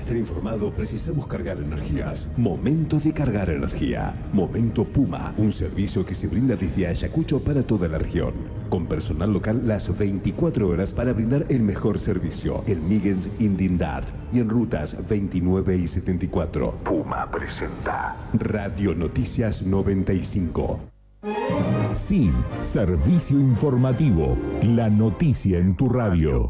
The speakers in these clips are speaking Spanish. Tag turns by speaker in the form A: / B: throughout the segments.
A: estar informado precisamos cargar energías. Momento de cargar energía. Momento Puma, un servicio que se brinda desde Ayacucho para toda la región. Con personal local las 24 horas para brindar el mejor servicio. En Migens Indindart y en rutas 29 y 74. Puma presenta Radio Noticias 95.
B: Sí, servicio informativo. La noticia en tu radio.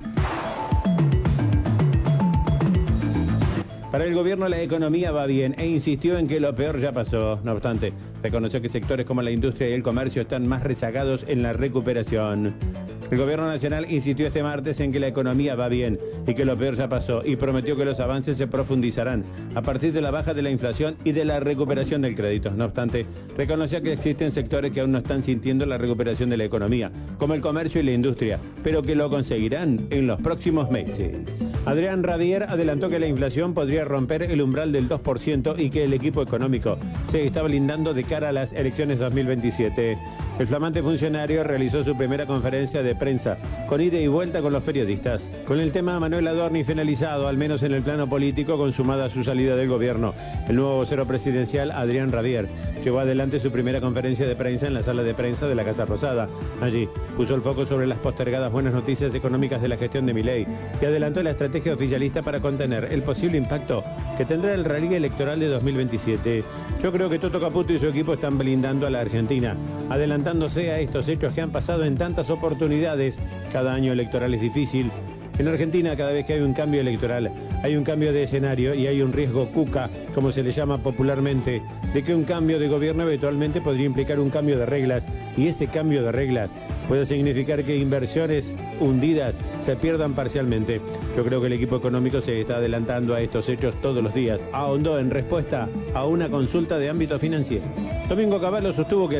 C: Para el gobierno la economía va bien e insistió en que lo peor ya pasó. No obstante, reconoció que sectores como la industria y el comercio están más rezagados en la recuperación. El gobierno nacional insistió este martes en que la economía va bien y que lo peor ya pasó y prometió que los avances se profundizarán a partir de la baja de la inflación y de la recuperación del crédito. No obstante, reconoció que existen sectores que aún no están sintiendo la recuperación de la economía, como el comercio y la industria, pero que lo conseguirán en los próximos meses. Adrián Radier adelantó que la inflación podría romper el umbral del 2% y que el equipo económico se está blindando de cara a las elecciones 2027. El flamante funcionario realizó su primera conferencia de prensa, con ida y vuelta con los periodistas. Con el tema Manuel Adorni finalizado, al menos en el plano político, consumada su salida del gobierno, el nuevo vocero presidencial, Adrián Radier, llevó adelante su primera conferencia de prensa en la sala de prensa de la Casa Rosada. Allí puso el foco sobre las postergadas buenas noticias económicas de la gestión de Milei y adelantó la estrategia oficialista para contener el posible impacto que tendrá el rally electoral de 2027. Yo creo que Toto Caputo y su equipo están blindando a la Argentina, adelantándose a estos hechos que han pasado en tantas oportunidades. Cada año electoral es difícil. En Argentina, cada vez que hay un cambio electoral, hay un cambio de escenario y hay un riesgo cuca, como se le llama popularmente, de que un cambio de gobierno eventualmente podría implicar un cambio de reglas, y ese cambio de reglas puede significar que inversiones hundidas se pierdan parcialmente. Yo creo que el equipo económico se está adelantando a estos hechos todos los días. Ahondó en respuesta a una consulta de ámbito financiero. Domingo Cavallo sostuvo que